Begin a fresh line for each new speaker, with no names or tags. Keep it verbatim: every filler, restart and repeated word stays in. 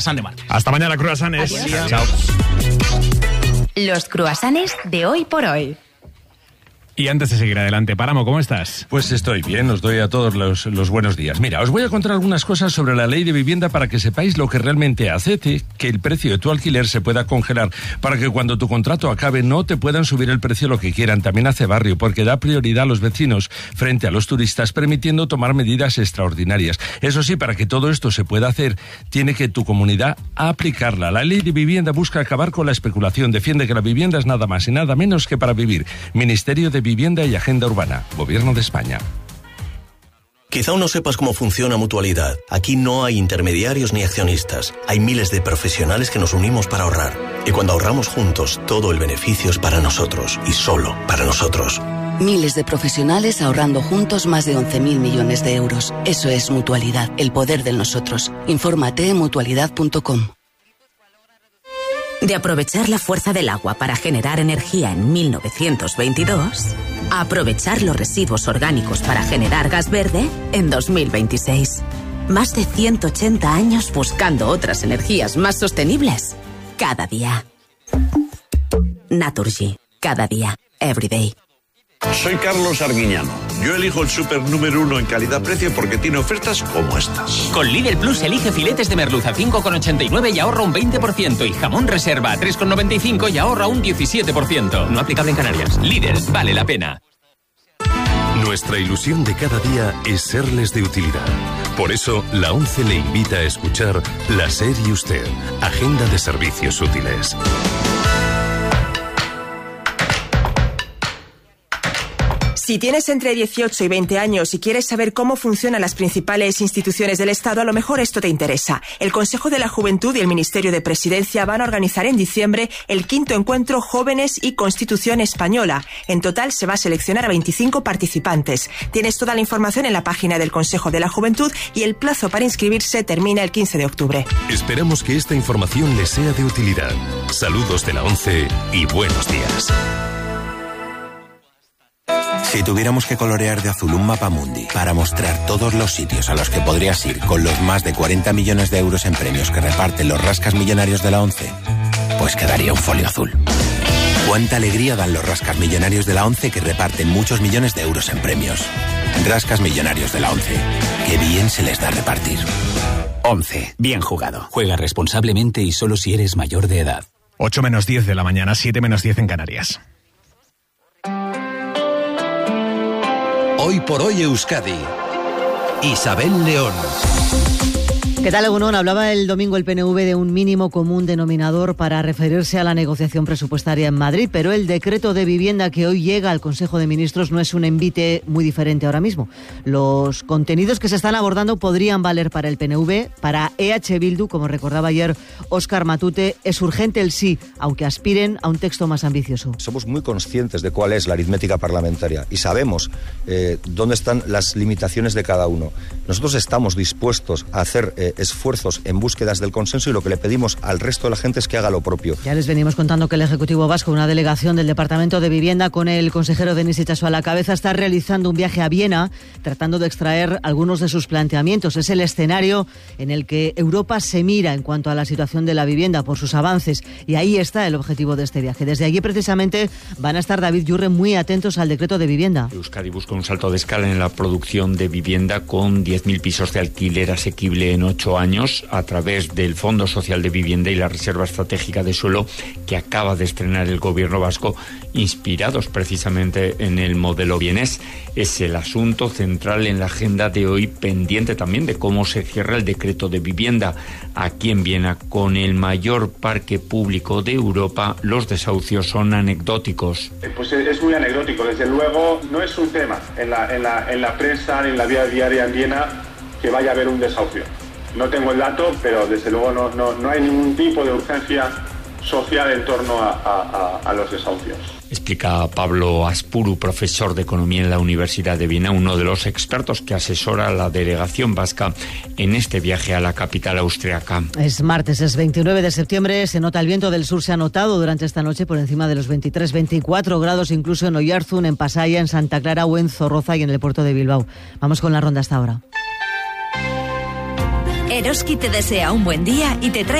de martes.
Hasta mañana, cruasanes. Chao.
Los cruasanes de hoy por hoy.
Y antes de seguir adelante, Páramo, ¿cómo estás?
Pues estoy bien, os doy a todos los, los buenos días. Mira, os voy a contar algunas cosas sobre la ley de vivienda para que sepáis lo que realmente hace que el precio de tu alquiler se pueda congelar, para que cuando tu contrato acabe no te puedan subir el precio lo que quieran. También hace barrio, porque da prioridad a los vecinos frente a los turistas, permitiendo tomar medidas extraordinarias. Eso sí, para que todo esto se pueda hacer, tiene que tu comunidad aplicarla. La ley de vivienda busca acabar con la especulación, defiende que la vivienda es nada más y nada menos que para vivir. Ministerio de Vivienda y Agenda Urbana, Gobierno de España.
Quizá aún no sepas cómo funciona Mutualidad. Aquí no hay intermediarios ni accionistas. Hay miles de profesionales que nos unimos para ahorrar. Y cuando ahorramos juntos, todo el beneficio es para nosotros y solo para nosotros.
Miles de profesionales ahorrando juntos más de once mil millones de euros. Eso es Mutualidad, el poder del nosotros. Infórmate en mutualidad punto com.
De aprovechar la fuerza del agua para generar energía en mil novecientos veintidós, a aprovechar los residuos orgánicos para generar gas verde en dos mil veintiséis. Más de ciento ochenta años buscando otras energías más sostenibles. Cada día. Naturgy. Cada día. Every day.
Soy Carlos Arguiñano. Yo elijo el súper número uno en calidad-precio porque tiene ofertas como estas.
Con Lidl Plus elige filetes de merluza a cinco con ochenta y nueve y ahorra un veinte por ciento. Y jamón reserva a tres con noventa y cinco y ahorra un diecisiete por ciento. No aplicable en Canarias. Lidl, vale la pena.
Nuestra ilusión de cada día es serles de utilidad. Por eso, la ONCE le invita a escuchar La SER y Usted, Agenda de Servicios Útiles.
Si tienes entre dieciocho y veinte años y quieres saber cómo funcionan las principales instituciones del Estado, a lo mejor esto te interesa. El Consejo de la Juventud y el Ministerio de Presidencia van a organizar en diciembre el quinto encuentro Jóvenes y Constitución Española. En total se va a seleccionar a veinticinco participantes. Tienes toda la información en la página del Consejo de la Juventud y el plazo para inscribirse termina el quince de octubre.
Esperamos que esta información les sea de utilidad. Saludos de la ONCE y buenos días.
Si tuviéramos que colorear de azul un mapamundi para mostrar todos los sitios a los que podrías ir con los más de cuarenta millones de euros en premios que reparten los rascas millonarios de la ONCE, pues quedaría un folio azul. Cuánta alegría dan los rascas millonarios de la ONCE que reparten muchos millones de euros en premios. Rascas millonarios de la ONCE. Qué bien se les da repartir.
ONCE. Bien jugado. Juega responsablemente y solo si eres mayor de edad.
ocho menos diez de la mañana, siete menos diez en Canarias.
Hoy por hoy Euskadi. Isabel León.
¿Qué tal, Egunon? Hablaba el domingo el P N V de un mínimo común denominador para referirse a la negociación presupuestaria en Madrid, pero el decreto de vivienda que hoy llega al Consejo de Ministros no es un envite muy diferente ahora mismo. Los contenidos que se están abordando podrían valer para el P N V, para E H Bildu, como recordaba ayer Óscar Matute, es urgente el sí, aunque aspiren a un texto más ambicioso.
Somos muy conscientes de cuál es la aritmética parlamentaria y sabemos eh, dónde están las limitaciones de cada uno. Nosotros estamos dispuestos a hacer eh, esfuerzos en búsquedas del consenso y lo que le pedimos al resto de la gente es que haga lo propio.
Ya les venimos contando que el Ejecutivo Vasco, una delegación del Departamento de Vivienda con el consejero Denis Itxaso a la cabeza, está realizando un viaje a Viena tratando de extraer algunos de sus planteamientos. Es el escenario en el que Europa se mira en cuanto a la situación de la vivienda por sus avances y ahí está el objetivo de este viaje. Desde allí precisamente van a estar David Yurre muy atentos al decreto de vivienda.
Euskadi busca un salto de escala en la producción de vivienda con diez mil pisos de alquiler asequible en ocho años a través del Fondo Social de Vivienda y la Reserva Estratégica de Suelo que acaba de estrenar el Gobierno vasco, inspirados precisamente en el modelo vienés. Es el asunto central en la agenda de hoy, pendiente también de cómo se cierra el decreto de vivienda. Aquí en Viena, con el mayor parque público de Europa, los desahucios son anecdóticos.
Pues es muy anecdótico, desde luego no es un tema en la, en la, en la prensa ni en la vida diaria en Viena que vaya a haber un desahucio. No tengo el dato, pero desde luego no, no, no hay ningún tipo de urgencia social en torno a, a, a los desahucios.
Explica Pablo Aspuru, profesor de Economía en la Universidad de Viena, uno de los expertos que asesora a la delegación vasca en este viaje a la capital austriaca.
Es martes, es veintinueve de septiembre, se nota el viento del sur, se ha notado durante esta noche por encima de los veintitrés, veinticuatro grados incluso en Oiarzun, en Pasaya, en Santa Clara o en Zorroza y en el puerto de Bilbao. Vamos con la ronda hasta ahora.
Eroski te desea un buen día y te trae